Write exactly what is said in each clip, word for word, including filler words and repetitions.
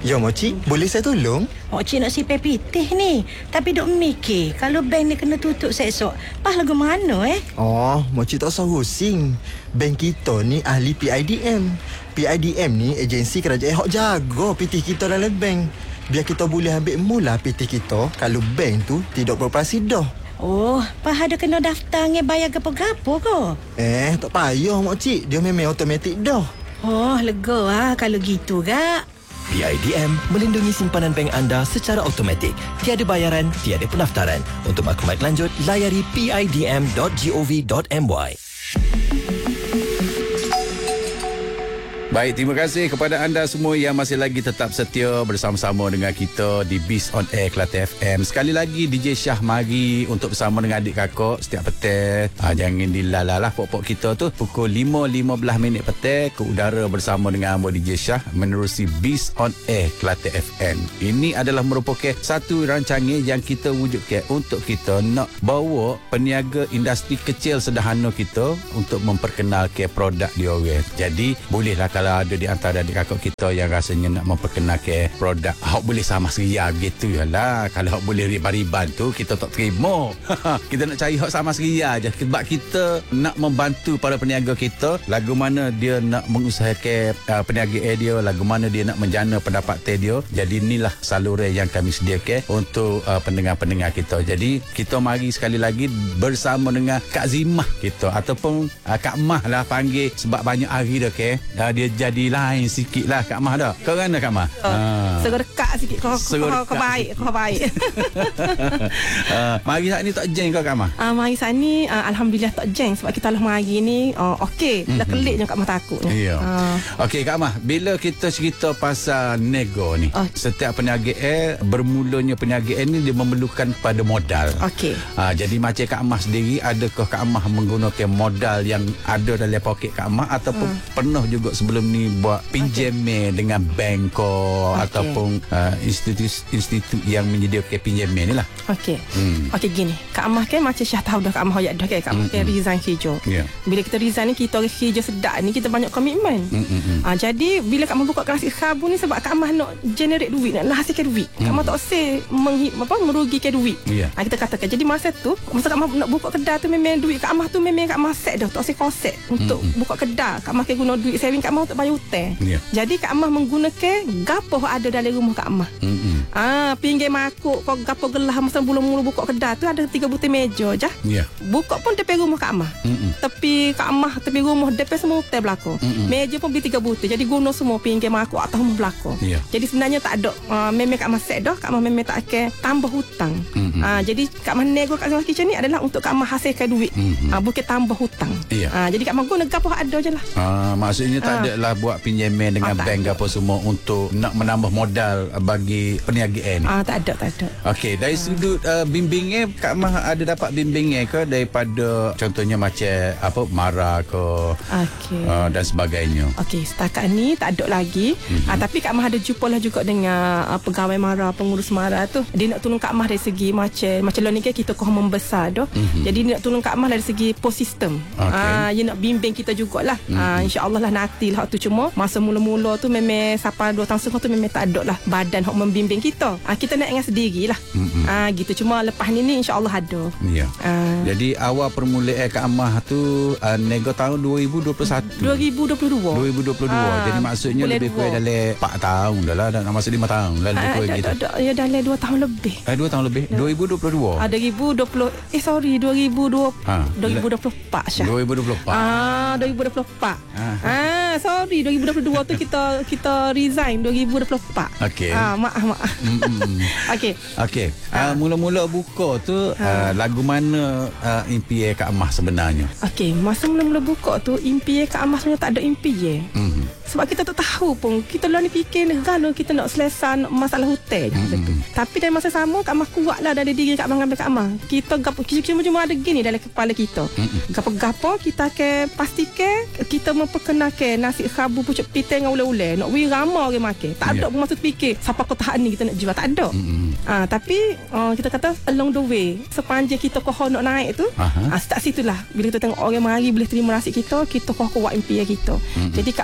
Ya, Moci, boleh saya tolong? Moci nak sipai pitih ni. Tapi duk mikir, kalau bank ni kena tutup esok, pas lagu mana eh? Oh, Moci tak usah pusing. Bank kita ni ahli P I D M. P I D M ni agensi kerajaan hok jaga pitih kita dalam bank. Biar kita boleh ambil mula pitih kita kalau bank tu tidak beroperasi dah. Oh, pas ada kena daftar nge bayar gapo-gapo ke? Eh, tak payah, Moci. Dia memang automatik dah. Oh, lega ah kalau gitu gak. P I D M melindungi simpanan bank anda secara automatik. Tiada bayaran, tiada pendaftaran. Untuk maklumat lanjut, layari p i d m dot gov dot m y. Baik, terima kasih kepada anda semua yang masih lagi tetap setia bersama-sama dengan kita di Biz on Air Kelantan F M. Sekali lagi D J Syah mari untuk bersama dengan adik kakak setiap petang. Ha, jangan dilalalah pokok kita tu pukul lima lima belas minit petang ke udara bersama dengan hamba D J Syah menerusi Biz on Air Kelantan F M. Ini adalah merupakan satu rancangan yang kita wujudkan untuk kita nak bawa peniaga industri kecil sederhana kita untuk memperkenalkan produk dia orang. Jadi bolehlah kalau ada di antara adik kakak kita yang rasanya nak memperkenalkan produk hak boleh sama seria gitu yalah. Kalau hak boleh riban-riban tu kita tak terima. Kita nak cari hak sama seria aja sebab kita nak membantu para peniaga kita lagu mana dia nak mengusahakan uh, peniaga dia, lagu mana dia nak menjana pendapatan dia. Jadi inilah saluran yang kami sediakan untuk uh, pendengar-pendengar kita. Jadi kita mari sekali lagi bersama dengan Kak Zimah kita ataupun uh, Kak Mah lah panggil sebab banyak hari dah ke. Uh, dia jadi lain sikit lah Kak Mah dah. Kau mana Kak Mah? Oh, ha. Seru dekat sikit. Kau, kau, kau baik. Kau baik. uh, mari saat ni tak jeng kau Kak Mah? Uh, mari saat ni uh, Alhamdulillah tak jeng. Sebab kita lah mari ni uh, okey. Mm-hmm. Dah kelik je Kak Mah takut ni. Ya. Uh. Okey Kak Mah, bila kita cerita pasal nego ni, okay. Setiap peniaga air, bermulanya peniaga air ni dia memerlukan pada modal. Okey. Uh, jadi macam Kak Mah sendiri, adakah Kak Mah menggunakan modal yang ada dalam poket Kak Mah ataupun uh. pernah juga sebelum ni buat pinjaman okay. dengan bank okay. ataupun uh, institusi-institusi yang menyediakan pinjaman ni lah. Okey. Hmm. Okey gini. Kak Amah kan macam Syah tahu dah Kak Amah hoyak dah kan. Kak Amah kan resign kerja. Yeah. Bila kita resign ni kita orang kerja sedap ni kita banyak komitmen. Ah uh, jadi bila Kak Amah buka kelas khabu ni sebab Kak Amah nak generate duit, nak hasilkan duit. Mm. Kak Amah tak usah menghi, apa merugikan duit. Yeah. Ah kita katakan. Jadi masa tu masa Kak Amah nak buka kedai tu memang duit Kak Amah tu memang Kak Amah set dah. Tak usah konsep untuk mm-hmm. buka kedai. Kak Amah kan guna duit saving Kak Amah untuk bayar hutang. Yeah. Jadi Kak Amah menggunakan gapo ada dalam rumah Kak Amah. Mm-hmm. Ah, pinggir makuk kau gapo gelah masa mula-mula buka kedai tu ada tiga butir meja je. Yeah. Buka pun tepi rumah Kak Amah. Mm-hmm. Tepi Kak Amah tepi rumah depan semua hotel belakang. Mm-hmm. Meja pun beli tiga butir. Jadi guna semua pinggir makuk atas rumah belakang. Yeah. Jadi sebenarnya tak ada uh, memang Kak Amah set dah. Kak Amah memang tak akan tambah hutang. Mm-hmm. Ah, jadi Kak Amah nego kat Zimah Kitchen ni adalah untuk Kak Amah hasilkan duit. Mm-hmm. Ah, bukan tambah hutang. Yeah. Ah, jadi Kak Amah guna gapo ada je lah. Ah, maksudnya tak ah. ada lah buat pinjaman dengan ah, bank apa semua untuk nak menambah modal bagi perniagaan ni. Ah, tak ada, tak ada. Okey, dari ah. sudut uh, bimbingnya Kak Mah ada dapat bimbingnya ke daripada contohnya macam apa Mara ke okay. uh, dan sebagainya. Okey, setakat ni tak ada lagi. Mm-hmm. Ah, tapi Kak Mah ada jumpa lah juga dengan uh, pegawai Mara, pengurus Mara tu. Dia nak tolong Kak Mah dari segi macam macam ni kan kita kau membesar dah. Mm-hmm. Jadi dia nak tolong Kak Mah dari segi pos sistem. Okay. Ah, dia nak bimbing kita jugalah. Mm-hmm. Ah, insya-Allah lah nanti lah tu cuma masa mula-mula tu memang sampai dua tahun setengah tu memang tak ada lah badan hok membimbing kita. Ah, kita nak ingat sendirilah. Mm-hmm. Ah, gitu cuma lepas ni ni insya-Allah ada. Ya. Ah. Jadi awal permulaan Kak Amah tu uh, nego tahun dua ribu dua puluh satu. dua ribu dua puluh dua. dua ribu dua puluh dua. Ah, jadi maksudnya lebih kurang dalam empat tahun dah lah, dah masa lima tahun lah lebih kurang ah, gitu. Ada ya dalam dua tahun lebih. Eh dua tahun lebih. Ya. dua ribu dua puluh dua. Ah, dua ribu dua puluh eh sorry dua ribu dua puluh ah, dua ribu dua puluh empat Syah. dua ribu dua puluh empat. Ah, dua ribu dua puluh empat. Ah, ah sorry dua ribu dua puluh dua tu kita kita resign dua ribu dua puluh empat. Okey. Ah, maaf maaf. Okey. Okey. Ah, mula-mula buka tu ah. uh, lagu mana uh, impian Kak Amah sebenarnya? Okey, masa mula-mula buka tu impian Kak Amah sebenarnya tak ada impian. Mm-hmm. Sebab kita tak tahu pun kita lah ni fikir kalau kita nak selesai masalah hutang je. Mm-hmm. Tapi dalam masa sama Kak Amah kuatlah dari diri Kak Amah dengan Kak Amah. Kita gapo cuma-cuma ada gini dalam kepala kita. Mm-hmm. Gapo-gapo kita akan pastikan kita memperkenalkan nasi khabu pucuk pita dengan ule-ule. Nak wi ramai orang makan. Tak ada yeah. pun maksud fikir siapa kau tahan ni kita nak jual tak ada. Mm-hmm. Ah, tapi uh, kita kata along the way sepanjang kita koh nak naik tu uh-huh. ah, start situlah bila kita tengok orang mari boleh terima nasi kita kita koh kuat impian kita. Mm-hmm. Jadi Kak Amah pun masa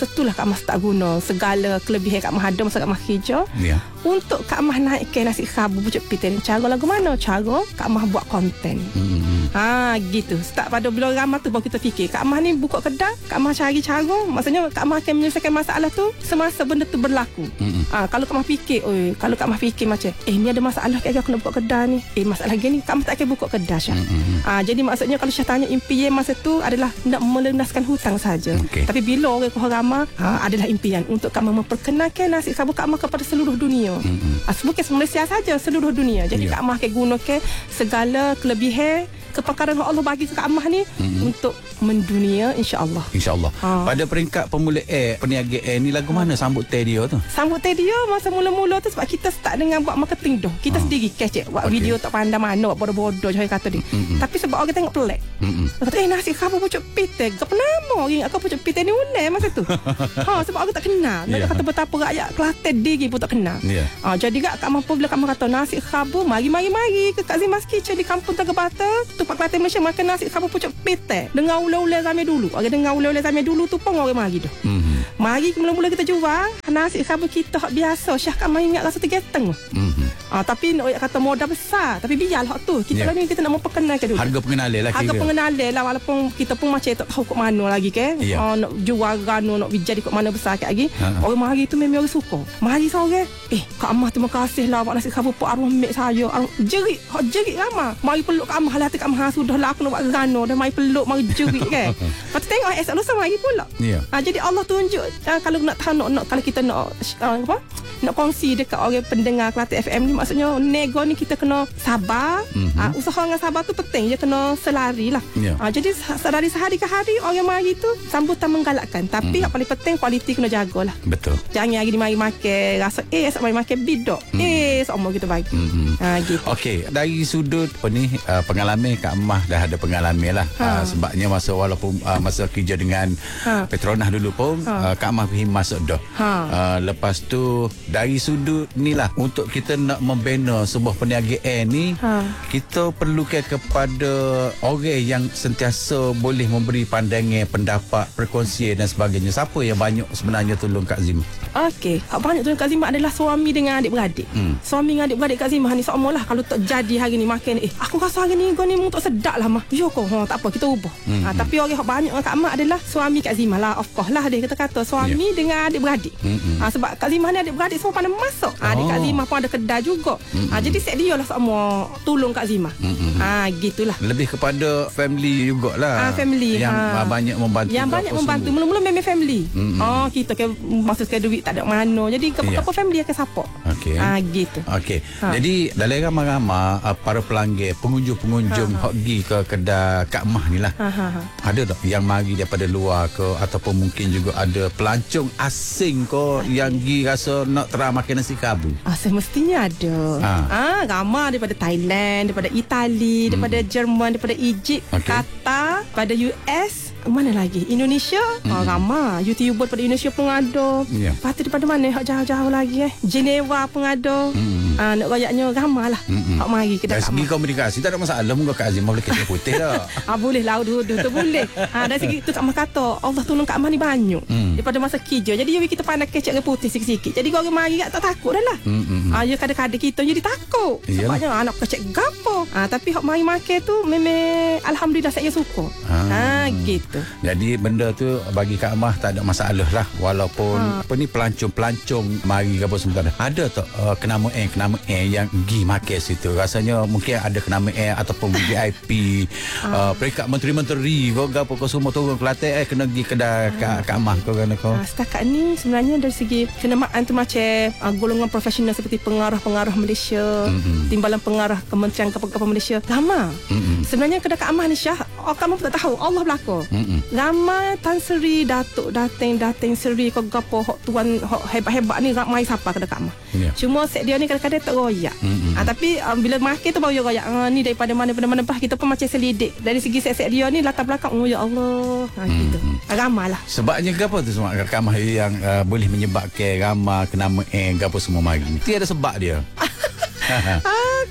masa itulah Kak Mah start guna segala kelebihan Kak Mah ada masa Kak Mah kerja. Ya. Untuk Kak Mah naikkan nasi khabu pucuk pita ni. Cara lagu mana? Cara Kak Mah buat konten. Hmm. Ha, gitu. Start pada bila ramai tu baru kita fikir. Kak Mah ni buka kedai, Kak Mah cari cara. Maksudnya Kak Mah akan menyelesaikan masalah tu semasa benda tu berlaku. Hmm. Ha, kalau Kak Mah fikir, oi, kalau Kak Mah fikir macam, eh ni ada masalah kayak aku nak buka kedai ni. Eh masalah gini, Kak Mah tak akan buka kedai Syah. Hmm. Ha, jadi maksudnya kalau Syah tanya impian masa tu adalah nak melunaskan hutang saja. Okay. Tapi bila orang kau ramai, ha, adalah impian untuk Kak Mah memperkenalkan nasi khabu Kak Mah kepada seluruh dunia. Hmm. Ha, bukan Malaysia saja, seluruh dunia. Jadi yeah. Kak Mah akan gunakan segala kelebihan kepakaran yang Allah bagi ke Kak Mah ni mm-hmm. untuk mendunia, insya-Allah. Insya-Allah. Ha. Pada peringkat pemula A, peniaga A ni lagu mana sambut teh dia tu? Sambut teh dia masa mula-mula tu sebab kita start dengan buat marketing dah. Kita ha. sendiri kecek buat okay. video tak pandai mana, buat bodoh-bodoh je kata dia. Mm-hmm. Tapi sebab orang tengok pelik. Mm-hmm. Kata eh nasi khabu pucuk pita. Apa nama orang aku pucuk pita ni unai masa tu. Ha, sebab orang tak kenal. Nak yeah. kata betapa rakyat Kelantan diri pun tak kenal. Yeah. Ha, jadi Kak Mah pun bila Kak Mah kata nasi khabu, mari-mari-mari ke Kak Zimas Kitchen di Kampung Tagabata. Tempat Kelantan Malaysia makan nasi khabu pucuk pita dengan ula-ula zaman dulu. Orang dengar ula-ula zaman dulu tu pun orang mari dah. Mm-hmm. Mari mula-mula kita jual nasi khabu kita hak biasa. Syah Kak Mah ingat rasa tergeteng. Mm-hmm. Ah, tapi nak kata modal besar, tapi biarlah hak tu. Kita yeah. ni kita nak memperkenalkan dulu. Harga pengenalan lah. Harga pengenalan lah walaupun kita pun macam tak tahu kok mana lagi ke. Yeah. Ah, nak jual gano nak jadi kok mana besar kat lagi. Uh-huh. Orang mari tu memang orang suka. Mari seorang, eh Kak Mah terima kasih lah buat nasi khabu pok arwah mek saya. Arwah, jerit, hak jerit ramai. Mari peluk Kak Mah, hati Kak Mah sudahlah aku nak buat gano dah mari peluk, mari jerit kan. Lepas tu tengok esok lusa mari pula. Yeah. Ah, jadi Allah tunjuk ah, kalau nak tahu nak, nak kalau kita nak ah, apa? Nak kongsi dekat orang pendengar Kelantan F M ni, maksudnya nego ni kita kena sabar. Mm-hmm. Uh, usaha dengan sabar tu penting, dia kena selari lah. Yeah. Uh, jadi dari sehari ke hari orang mari tu sambutan menggalakkan. Tapi mm-hmm. yang paling penting kualiti kena jagalah. Betul. Jangan lagi mari makan rasa eh esok mari makan bidok. Mm-hmm. Eh semua kita bagi. Mm-hmm. Uh, gitu. Okey, dari sudut apa ni uh, pengalaman Kak Mah dah ada pengalaman lah. Ha. Uh, sebabnya masa walaupun uh, masa kerja dengan ha. Petronas dulu pun ha. uh, Kak Mah pergi masuk dah. Ha. Uh, lepas tu dari sudut ni lah untuk kita nak membina sebuah perniagaan ni ha. kita perlukan kepada orang yang sentiasa boleh memberi pandangan, pendapat, perkongsian dan sebagainya. Siapa yang banyak sebenarnya tolong Kak Zimah? Okey, banyak tolong Kak Zimah adalah suami dengan adik-beradik. Hmm. Suami dengan adik-beradik Kak Zimah ni sama lah. Kalau tak jadi hari ni makan eh aku rasa hari ni kau ni tak sedap lah mah. Ya kau, ha, tak apa kita ubah. Hmm. Ha, tapi orang yang banyak dengan Kak Mah adalah suami Kak Zimah lah. Of course lah dia kita kata suami yeah. dengan adik-beradik. Hmm. Ha, sebab Kak Zimah ni adik-beradik semua pandai masak. Ha, adik oh. Kak Zimah pun ada kedai juga. Hmm. Ha, jadi set dia lah semua tolong Kak Zimah. Hmm. Ha, gitulah. Lebih kepada family jugalah. Ha, family. Yang ha. banyak membantu. Yang banyak membantu. Semua. Mula-mula memang family. Hmm. Oh, kita kan masukkan duit tak ada mana. Jadi kepada yeah. family akan support. Okey. Ha, gitu. Okey. Ha. Jadi dalam ramai-ramai para pelanggan, pengunjung-pengunjung hok pergi ke kedai Kak Mah ni lah. Ha, ha, ha. Ada tak yang mari daripada luar ke ataupun mungkin juga ada pelancong asing ke yang pergi rasa nak try makan nasi khabu? Ah, semestinya ada. Ha. Ah, ramai daripada Thailand, daripada Itali, hmm. daripada Jerman, daripada Egypt, okay. Qatar, daripada U S. Mana lagi? Indonesia. Mm-hmm. Oh, ramai. YouTuber daripada Indonesia pun ada. Yeah. Lepas tu daripada mana? Hak jauh-jauh lagi eh. Geneva pun ada. Mm-hmm. Ah, nak rayaknya ramai lah. Mm-hmm. Hak mari kita. Dari segi komunikasi tak ada masalah. Mungkin Kak Azimah boleh kecil putih dah. Ah, boleh lah. Duduk tu boleh. Ah, dari segi tu Kak Mah kata Allah tolong Kak Mah ni banyak. Mm. Daripada masa kerja. Jadi ya kita pandai kecil ke putih sikit-sikit. Jadi orang mari tak takut dah lah. Mm-hmm. Ah, ya kadang-kadang kita jadi takut. Iyalah. Sebabnya anak kecil gapo. Ah, tapi hak mari makan tu memang alhamdulillah saya suka. Ah, ah gitu. Jadi benda tu bagi Kak Mah tak ada masalah lah. Walaupun ha. apa ni pelancong-pelancong mari ke apa semua ada. Ada tak uh, kenama eh kenama eh yang pergi makan situ. Rasanya mungkin ada kenama eh ataupun V I P ha. uh, peringkat menteri-menteri kau apa kau semua turun Kelantan eh kena pergi kedai ha. Kak, Kak Mah kau kan kau. Ha, setakat ni sebenarnya dari segi kenamaan tu macam uh, golongan profesional seperti pengarah-pengarah Malaysia, mm-hmm. timbalan pengarah kementerian kapal-kapal Malaysia. Lama. Mm-hmm. Sebenarnya kedai Kak Mah ni Syah, oh, Kak Mah tak tahu Allah belaka. Mm-hmm. Ramai Tan Seri, Datuk Dating, Dating Seri kau gapo hok tuan hok hebat-hebat ni ramai siapa ke dekat Mah. Yeah. Cuma set dia ni kadang-kadang tak royak. Mm-hmm. Ah, tapi um, bila makan tu baru dia royak. Ah, ni daripada mana-mana bah kita pun macam selidik. Dari segi set-set dia ni latar belakang oh ya Allah. Ha mm-hmm. gitu. Ramai lah. Sebabnya gapo tu semua Kak Mah yang uh, boleh menyebabkan ramai kenama eh gapo semua mari. Tiada sebab dia. Ah, Kak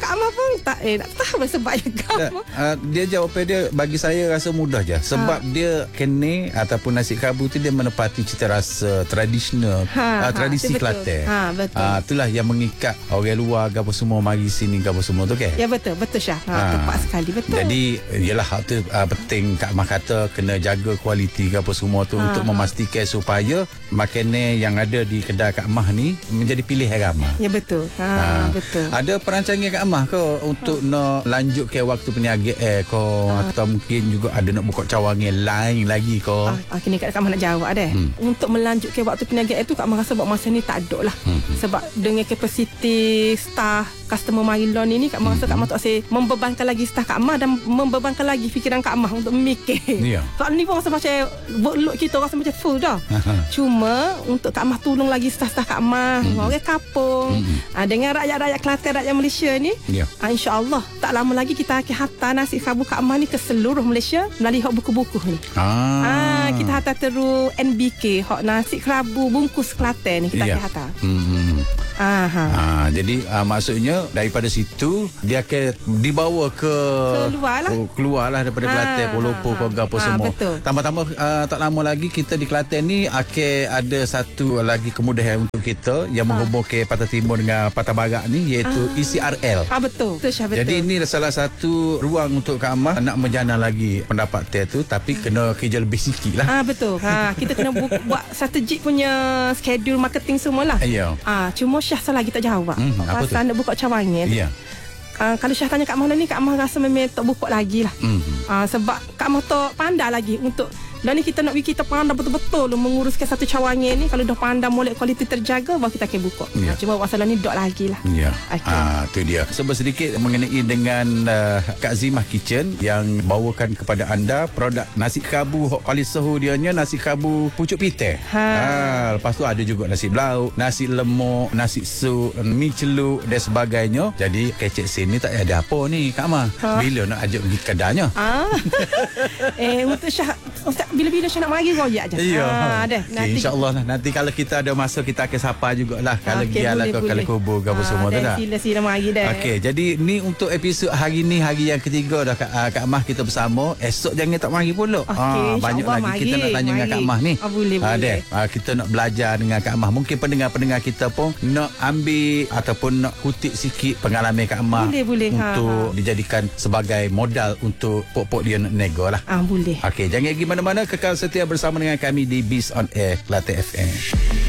Kak Amah pun tak eh nak tahu sebab yang Kak Amah. Uh, dia jawapan dia bagi saya rasa mudah je. Sebab ha. dia kene ataupun nasi kabu tu dia menepati cita rasa tradisional, ha, uh, tradisi ha, Kelantan. Ha, betul. Uh, itulah yang mengikat orang luar ke apa semua mari sini ke apa semua tu kan. Ya betul, betul Syah. Ha, ha. Tepat sekali, betul. Jadi ialah hal tu uh, penting Kak Amah kata kena jaga kualiti ke apa semua tu ha, untuk ha. memastikan supaya makanan yang ada di kedai Kak Amah ni menjadi pilihan ramai. Ya betul. Ha, ha. betul. Ada perancangan Kak Amah ke untuk ha. nak lanjut ke waktu peniaga eh ke ha. atau mungkin juga ada nak buka cawangan lain lagi ke? Ah, ah, kini Kak Amah nak jawab deh. Hmm. Untuk melanjutkan waktu perniagaan itu Kak Amah rasa buat masa ni tak ada lah. Hmm. Sebab dengan kapasiti staff customer mari loan ini Kak Amah rasa Kak Amah tak rasa membebankan lagi staff Kak Amah dan membebankan lagi fikiran Kak Amah untuk memikir. Yeah. Soal ni pun rasa macam workload kita rasa macam full dah. Cuma untuk Kak Amah tolong lagi staff-staff Kak Amah, hmm. orang kampung, hmm. ah, dengan rakyat-rakyat Kelantan, rakyat Malaysia ni, yeah. ah, insya-Allah tak lama lagi kita akan hantar nasi kabu Kak Amah ni ke seluruh Malaysia melalui hak buku-buku ni. Ah. ah kita hantar terus N B K hak nasi kerabu bungkus Kelantan ni kita yeah. akan hantar. Hmm. Aha. Ah, jadi ah, maksudnya daripada situ dia akan dibawa ke keluarlah oh, keluarlah daripada ah, Kelantan, Polopo ke apa ah, semua. Betul. Tambah-tambah ah, tak lama lagi kita di Kelantan ni akan ada satu lagi kemudahan untuk kita yang ah. menghubungkan Pantai Timur dengan Pantai Barat ni iaitu ah. E C R L. Ah betul. Betul Syah, betul. Jadi ini salah satu ruang untuk Kak Amah nak menjana lagi pendapatan tu tapi kena kerja lebih sikit lah. Ah betul. Ha kita kena bu- buat strategik punya schedule marketing semualah. Ya. Ah cuma Syah salah kita jawab. Hmm, apa pasal nak buka cawangan. Ya. Uh, kalau Syah tanya Kak Amah ni, Kak Amah rasa memang tak buka lagi lah. Mm-hmm. Uh, sebab Kak Amah tak pandai lagi untuk dan ni kita nak kita pandai betul-betul menguruskan satu cawangan ni. Kalau dah pandai molek kualiti terjaga baru kita akan buka. Yeah. Uh, cuma masalah ni dok lagi lah. Ya. Yeah. Okay. Ah, tu dia. Sebab sedikit mengenai dengan uh, Kak Zimah Kitchen yang bawakan kepada anda produk nasi kabu hok paling sehu dianya nasi kabu pucuk pite. Ha. ha. Lepas tu ada juga nasi belauk, nasi lemuk, nasi sup, mi celuk dan sebagainya. Jadi kecek sini tak ada apa ni Kak Amah. Ha. Bila nak ajak pergi kedainya? Ah. eh untuk Syah bila-bila Syah nak mari royak je. Ya. Ha dah. Okay, InsyaAllah lah. Nanti kalau kita ada masa kita akan sapa jugalah. Kalau okay, gialah ke kalau kubur ke apa semua tu dah. Sila-sila mari dah. Okey, jadi ni untuk episod hari ni hari yang ketiga dah Kak, uh, Kak Amah kita bersama. Esok jangan tak mari pula. Okay, ha, banyak lagi mari, kita nak tanya mari. dengan Kak Amah ni. Oh, boleh, ha, boleh. Ha, kita nak belajar dengan Kak Amah. Mungkin pendengar-pendengar kita pun nak ambil ataupun nak kutip sikit pengalaman Kak Amah boleh, boleh. untuk ha, ha. dijadikan sebagai modal untuk pok-pok dia nak nego lah. Ah, boleh. Okey, jangan pergi mana-mana, kekal setia bersama dengan kami di Biz on Air Kelantan F M.